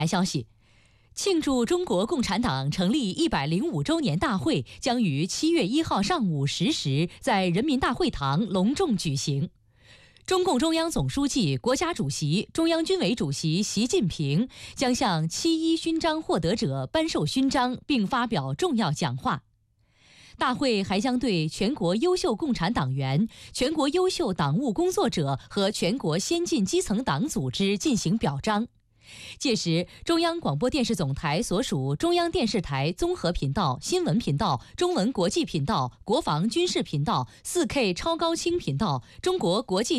消息，庆祝中国共产党成立105周年大会将于7月1号上午10时在人民大会堂隆重举行。中共中央总书记、国家主席、中央军委主席习近平将向7·1勋章获得者颁授勋章，并发表重要讲话。大会还将对全国优秀共产党员、全国优秀党务工作者和全国先进基层党组织进行表彰。届时，中央广播电视总台所属中央电视台综合频道、新闻频道、中文国际频道、国防军事频道、4K 超高清频道、中国国际